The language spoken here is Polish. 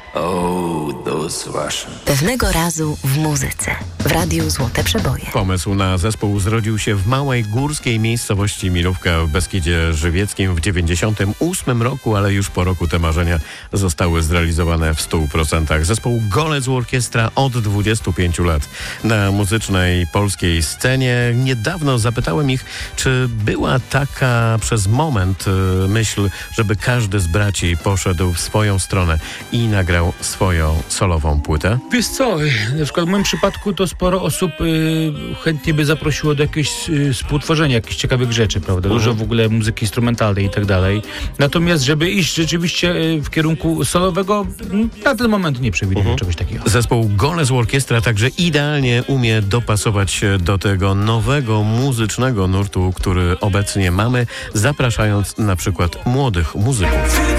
Oh, those Russians. Pewnego razu w muzyce, w Radiu Złote Przeboje. Pomysł na zespół zrodził się w małej górskiej miejscowości Milówka w Beskidzie Żywieckim w 1998 roku, ale już po roku te marzenia zostały zrealizowane w 100%. Zespół Golec Orkiestra od 25 lat na muzycznej polskiej scenie. Niedawno zapytałem ich, czy była taka przez moment myśl, żeby każdy z braci poszedł w swoją stronę i nagrał swoją solową płytę? Wiesz co, na przykład w moim przypadku to sporo osób chętnie by zaprosiło do jakiegoś współtworzenia jakichś ciekawych rzeczy, prawda? Dużo w ogóle muzyki instrumentalnej i tak dalej. Natomiast, żeby iść rzeczywiście w kierunku solowego, na ten moment nie przewiduję czegoś takiego. Zespół Golec Orkiestra także idealnie umie dopasować się do tego nowego muzycznego nurtu, który obecnie mamy, zapraszając na przykład młodych muzyków.